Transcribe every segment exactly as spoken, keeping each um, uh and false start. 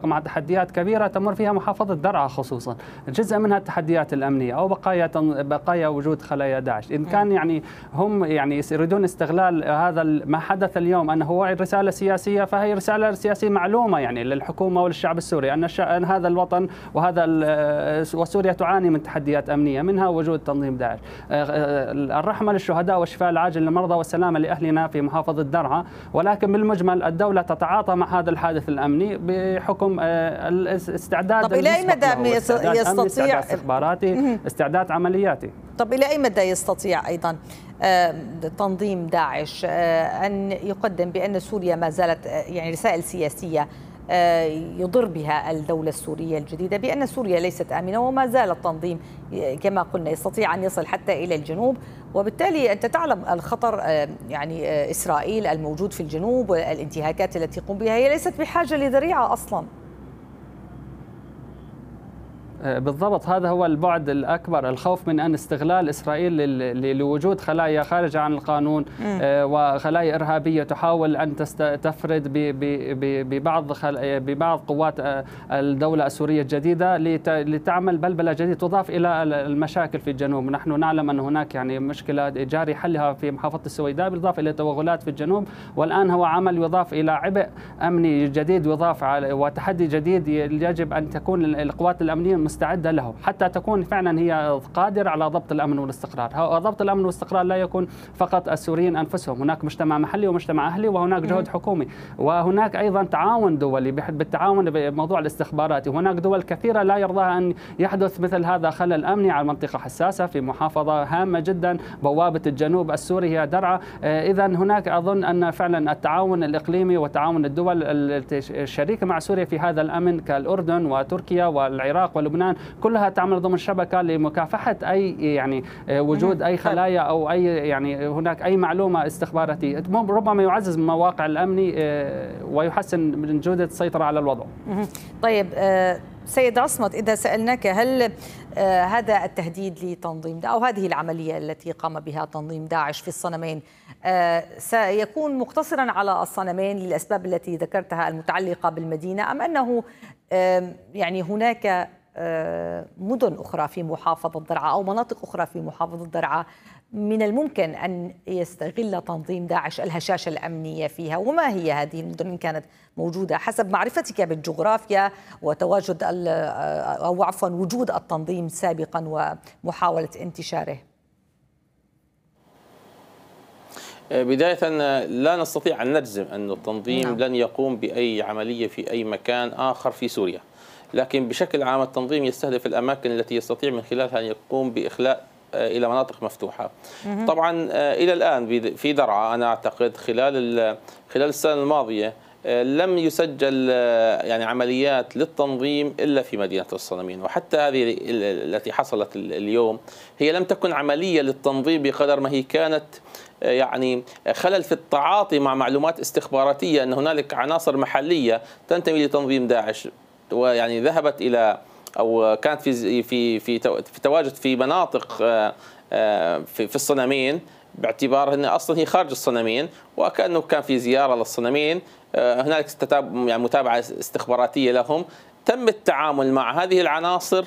تتوافق مع تحديات كبيرة تمر فيها محافظة درعا خصوصا، جزء منها التحديات الأمنية أو بقايا بقايا وجود خلايا داعش. إن كان يعني هم يعني يريدون استغلال هذا ما حدث اليوم أنه هو رسالة سياسية، فهي رسالة سياسية معلومة يعني للحكومة وللشعب السوري أن أن هذا الوطن وهذا وسوريا تعاني من تحديات أمنية منها وجود تنظيم داعش. الرحمة للشهداء والشفاء العاجل للمرضى والسلامة لأهلنا في محافظة درعا، ولكن بالمجمل الدولة تتعاطى مع هذا الحادث الأمني بحكم الاستعداد. طب إلى أي مدى يستطيع استعداد استخباراتي، استعداد عملياتي؟ طب إلى أي مدى يستطيع أيضا تنظيم داعش أن يقدم بأن سوريا ما زالت يعني رسائل سياسية يضر بها الدولة السورية الجديدة بأن سوريا ليست آمنة وما زال التنظيم كما قلنا يستطيع أن يصل حتى إلى الجنوب، وبالتالي أنت تعلم الخطر يعني إسرائيل الموجود في الجنوب والانتهاكات التي يقوم بها، هي ليست بحاجة لذريعة أصلا. بالضبط، هذا هو البعد الأكبر، الخوف من أن استغلال إسرائيل لوجود خلايا خارجة عن القانون وخلايا إرهابية تحاول أن تفرد ببعض ببعض قوات الدولة السورية الجديدة لتعمل بلبلة جديدة تضاف إلى المشاكل في الجنوب. نحن نعلم أن هناك يعني مشكلة جاري حلها في محافظة السويداء بالإضافة إلى توغلات في الجنوب، والآن هو عمل يضاف إلى عبء أمني جديد يضاف وتحدي جديد يجب أن تكون القوات الأمنية مستعدة له حتى تكون فعلا هي قادرة على ضبط الأمن والاستقرار. ضبط الأمن والاستقرار لا يكون فقط السوريين أنفسهم، هناك مجتمع محلي ومجتمع أهلي وهناك جهد حكومي، وهناك أيضا تعاون دولي بالتعاون بموضوع الاستخبارات. وهناك دول كثيرة لا يرضاها أن يحدث مثل هذا خلل أمني على منطقة حساسة في محافظة هامة جدا بوابة الجنوب السوري هي درعا. إذا هناك أظن أن فعلا التعاون الإقليمي وتعاون الدول الشريكة مع سوريا في هذا الأمن كالأردن وتركيا والعراق ولبنان كلها تعمل ضمن شبكة لمكافحة أي يعني وجود أي خلايا أو أي يعني هناك أي معلومة استخباراتية ربما يعزز من مواقع الأمني ويحسن من جودة السيطرة على الوضع. طيب سيد عصمت، إذا سألناك هل هذا التهديد لتنظيم أو هذه العملية التي قام بها تنظيم داعش في الصنمين سيكون مقتصرا على الصنمين للأسباب التي ذكرتها المتعلقة بالمدينة، أم أنه يعني هناك مدن أخرى في محافظة درعا أو مناطق أخرى في محافظة درعا من الممكن أن يستغل تنظيم داعش الهشاشة الأمنية فيها؟ وما هي هذه المدن إن كانت موجودة حسب معرفتك بالجغرافيا وتواجد أو عفوا وجود التنظيم سابقا ومحاولة انتشاره؟ بداية لا نستطيع أن نجزم أن التنظيم نعم. لن يقوم بأي عملية في أي مكان آخر في سوريا، لكن بشكل عام التنظيم يستهدف الأماكن التي يستطيع من خلالها أن يقوم بإخلاء إلى مناطق مفتوحة. طبعا إلى الآن في درعا أنا أعتقد خلال خلال السنة الماضية لم يسجل يعني عمليات للتنظيم إلا في مدينة الصنمين، وحتى هذه التي حصلت اليوم هي لم تكن عملية للتنظيم بقدر ما هي كانت يعني خلل في التعاطي مع معلومات استخباراتية أن هنالك عناصر محلية تنتمي لتنظيم داعش ويعني ذهبت إلى أو كانت في في في في تواجد في مناطق في في الصنمين باعتبار أن أصلا هي خارج الصنمين، وكأنه كان في زيارة للصنمين. هنالك يعني متابعة استخباراتية لهم، تم التعامل مع هذه العناصر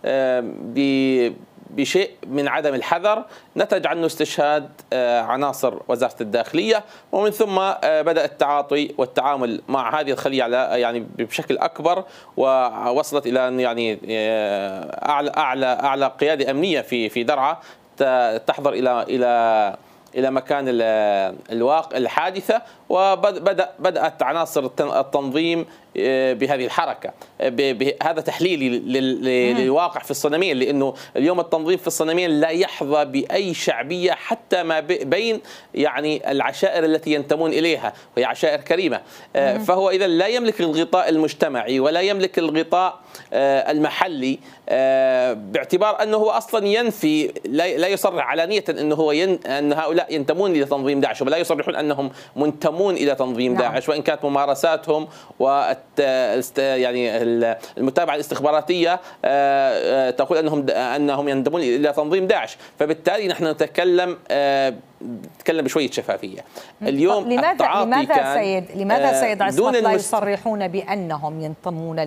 بشيء من عدم الحذر، نتج عنه استشهاد عناصر وزارة الداخلية، ومن ثم بدأ التعاطي والتعامل مع هذه الخلية على يعني بشكل أكبر، ووصلت إلى أن يعني أعلى أعلى أعلى قيادة أمنية في في درعا تحضر إلى إلى إلى مكان الواقع الحادثة، وبدأ بدأت عناصر التنظيم بهذه الحركة. هذا تحليلي للواقع في الصنمين، لأنه اليوم التنظيم في الصنمين لا يحظى بأي شعبية حتى ما بين يعني العشائر التي ينتمون إليها، وهي عشائر كريمة. فهو إذا لا يملك الغطاء المجتمعي ولا يملك الغطاء المحلي، باعتبار أنه هو أصلا ينفي لا يصرح علانية أنه هو ين أن هؤلاء ينتمون إلى تنظيم داعش، ولا يصرحون أنهم منتمون إلى تنظيم نعم. داعش، وإن كانت ممارساتهم و يعني المتابعة الاستخباراتية تقول أنهم أنهم ينتمون إلى تنظيم داعش. فبالتالي نحن نتكلم نتكلم بشوية شفافية. اليوم لماذا لماذا سيد لماذا سيد عصمت لا يصرحون بأنهم ينتمون